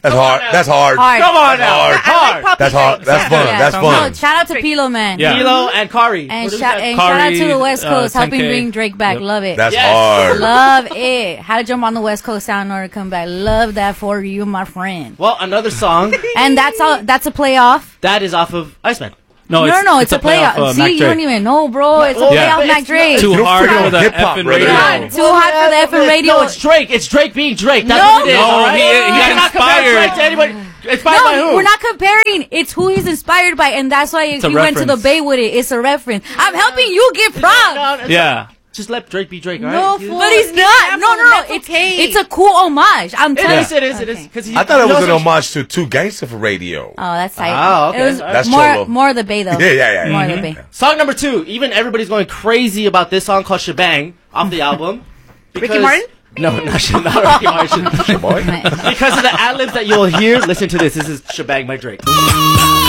That's hard. That's hard. Come on now. Hard. That's hard. That's fun. That's fun. No, shout out to Pilo, man. Yeah. Pilo and Kari. And What do we shout got? out to the West Coast, helping 10K. bring Drake back. Yep. Love it. That's Yes. hard. Love it. How to jump on the West Coast sound in order to come back. Love that for you, my friend. Well, another song And that's a playoff. that is off of Iceman. No, It's a playoff. See, Mac you Dre. don't even know, bro. It's a Yeah. playoff, Mac It's Dre. Too You hard forgot for the hip-hop, effing brother. radio. God, too hot for the effing radio. No, it's Drake. It's Drake being Drake. That's No. what it is. No, all right? he got You cannot compare inspired. Drake to anybody. Inspired by who? No, we're not comparing. It's who he's inspired by, and that's why a we went to the reference. Bay with it. It's a reference. I'm helping you get props. No, it's Yeah. Just let Drake be Drake, all No, right? fool. But he's not. No. It's a cool homage. I'm telling you. It is. 'Cause he- I thought it was he an also- homage to Two Gangsta for Radio. Oh, that's tight. Ah, okay. It was That's Cholo. more of the Bay though. Yeah. More of the Bay. Song number 2. Even everybody's going crazy about this song called Shebang off the album. Ricky Martin? No, not Ricky Martin. Boy. Because of the ad-libs that you'll hear, listen to this. This is Shebang by Drake.